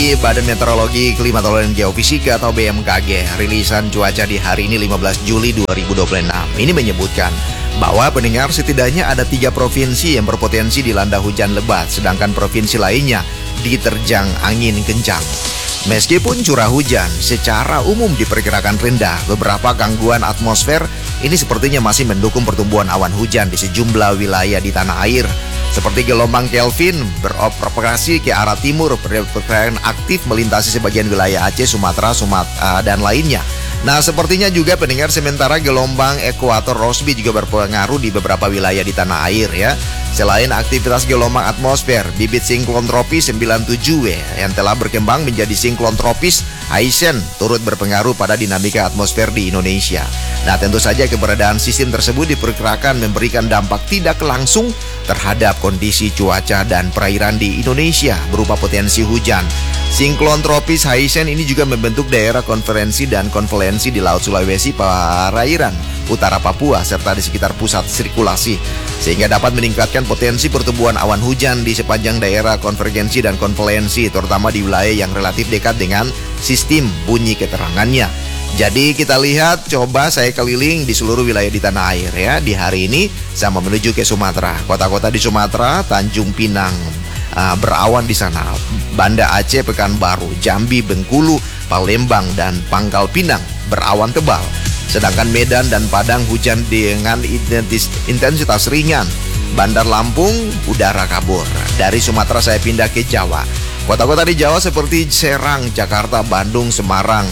Dari Badan Meteorologi, Klimatologi dan Geofisika atau BMKG, rilisan cuaca di hari ini 15 Juli 2026 ini menyebutkan bahwa pendengar setidaknya ada 3 provinsi yang berpotensi dilanda hujan lebat, sedangkan provinsi lainnya diterjang angin kencang. Meskipun curah hujan secara umum diperkirakan rendah, beberapa gangguan atmosfer ini sepertinya masih mendukung pertumbuhan awan hujan di sejumlah wilayah di tanah air. Seperti gelombang Kelvin beroperasi ke arah timur, berperkiraan aktif melintasi sebagian wilayah Aceh, Sumatera, dan lainnya. Nah, sepertinya juga pendengar sementara gelombang ekuator Rossby juga berpengaruh di beberapa wilayah di tanah air ya. Selain aktivitas gelombang atmosfer, bibit siklon tropis 97W yang telah berkembang menjadi siklon tropis Haisen turut berpengaruh pada dinamika atmosfer di Indonesia. Nah, tentu saja keberadaan sistem tersebut diperkirakan memberikan dampak tidak langsung terhadap kondisi cuaca dan perairan di Indonesia berupa potensi hujan. Siklon tropis Haisen ini juga membentuk daerah konferensi dan konfluensi di Laut Sulawesi, perairan utara Papua, serta di sekitar pusat sirkulasi, sehingga dapat meningkatkan potensi pertumbuhan awan hujan di sepanjang daerah konvergensi dan konfluensi, terutama di wilayah yang relatif dekat dengan sistem bunyi keterangannya. Jadi kita lihat, coba saya keliling di seluruh wilayah di tanah air ya. Di hari ini sama menuju ke Sumatera. Kota-kota di Sumatera, Tanjung Pinang, berawan di sana. Banda Aceh, Pekanbaru, Jambi, Bengkulu, Palembang, dan Pangkal Pinang berawan tebal. Sedangkan Medan dan Padang hujan dengan intensitas ringan. Bandar Lampung, udara kabur. Dari Sumatera saya pindah ke Jawa. Kota-kota di Jawa seperti Serang, Jakarta, Bandung, Semarang,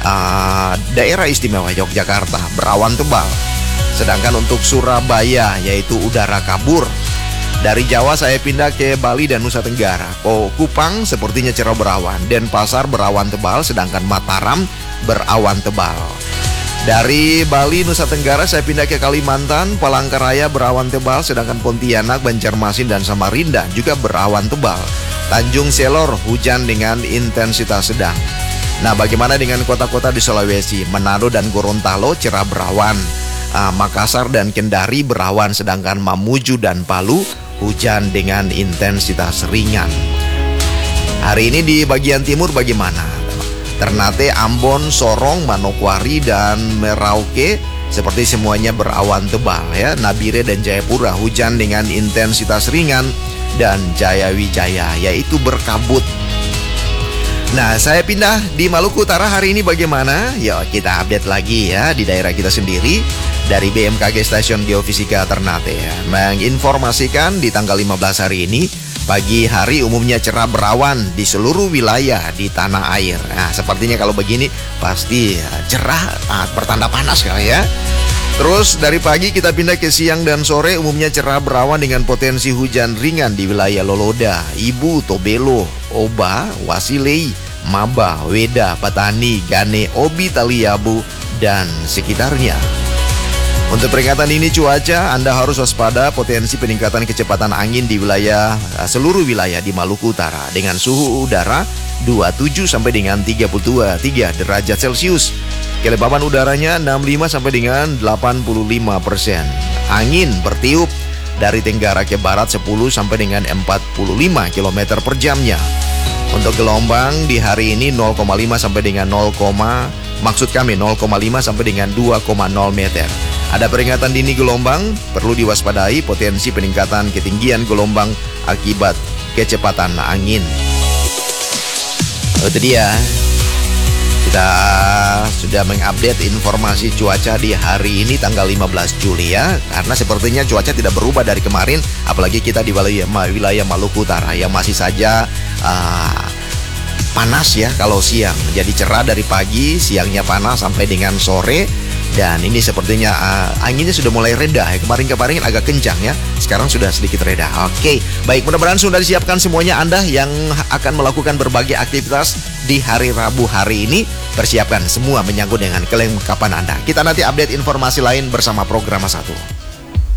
daerah istimewa Yogyakarta berawan tebal. Sedangkan untuk Surabaya yaitu udara kabur. Dari Jawa saya pindah ke Bali dan Nusa Tenggara. Kupang sepertinya cerah berawan. Denpasar berawan tebal, sedangkan Mataram berawan tebal. Dari Bali, Nusa Tenggara saya pindah ke Kalimantan. Palangkaraya berawan tebal, sedangkan Pontianak, Banjarmasin, dan Samarinda juga berawan tebal. Tanjung Selor hujan dengan intensitas sedang. Nah, bagaimana dengan kota-kota di Sulawesi? Manado dan Gorontalo cerah berawan. Makassar dan Kendari berawan, sedangkan Mamuju dan Palu hujan dengan intensitas ringan. Hari ini di bagian timur bagaimana? Ternate, Ambon, Sorong, Manokwari, dan Merauke seperti semuanya berawan tebal ya. Nabire dan Jayapura hujan dengan intensitas ringan, dan Jaya Wijaya yaitu berkabut. Nah, saya pindah di Maluku Utara hari ini bagaimana? Yuk kita update lagi ya di daerah kita sendiri. Dari BMKG Stasiun Geofisika Ternate ya, menginformasikan di tanggal 15 hari ini, pagi hari umumnya cerah berawan di seluruh wilayah di tanah air. Nah, sepertinya kalau begini pasti cerah, bertanda panas kali ya. Terus dari pagi kita pindah ke siang dan sore, umumnya cerah berawan dengan potensi hujan ringan di wilayah Loloda, Ibu, Tobelo, Oba, Wasilei, Maba, Weda, Patani, Gane, Obi, Taliabu, dan sekitarnya. Untuk peringatan ini cuaca, Anda harus waspada potensi peningkatan kecepatan angin di seluruh wilayah di Maluku Utara dengan suhu udara 27 sampai dengan 32,3 derajat Celcius. Kelembaban udaranya 65 sampai dengan 85%. Angin bertiup dari tenggara ke barat 10 sampai dengan 45 km per jamnya. Untuk gelombang di hari ini 0,5 sampai dengan 0,5 sampai dengan 2,0 meter. Ada peringatan dini gelombang, perlu diwaspadai potensi peningkatan ketinggian gelombang akibat kecepatan angin. Itu dia. Kita sudah mengupdate informasi cuaca di hari ini tanggal 15 Juli ya. Karena sepertinya cuaca tidak berubah dari kemarin, apalagi kita di wilayah Maluku Utara yang masih saja panas ya kalau siang. Jadi cerah dari pagi, siangnya panas sampai dengan sore. Dan ini sepertinya anginnya sudah mulai reda ya. Kemarin-kemarin agak kencang ya. Sekarang sudah sedikit reda. Oke, baik, mudah-mudahan sudah disiapkan semuanya Anda yang akan melakukan berbagai aktivitas di hari Rabu hari ini. Persiapkan semua menyangkut dengan kelengkapan Anda. Kita nanti update informasi lain bersama Program 1.